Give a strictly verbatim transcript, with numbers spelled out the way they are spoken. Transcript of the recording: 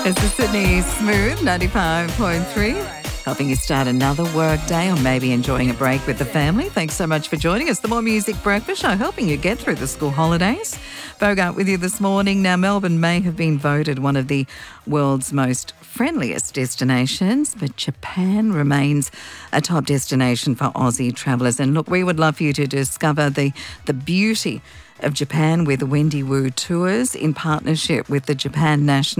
This is Sydney Smooth, ninety-five point three. Helping you start another work day or maybe enjoying a break with the family. Thanks so much for joining us. The More Music Breakfast Show, helping you get through the school holidays. Bogart with you this morning. Now, Melbourne may have been voted one of the world's most friendliest destinations, but Japan remains a top destination for Aussie travellers. And look, we would love for you to discover the, the beauty of Japan with Wendy Wu Tours in partnership with the Japan National